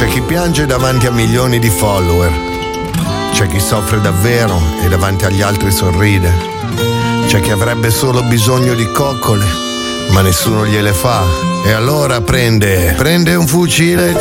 C'è chi piange davanti a milioni di follower, c'è chi soffre davvero e davanti agli altri sorride, c'è chi avrebbe solo bisogno di coccole ma nessuno gliele fa, e allora prende un fucile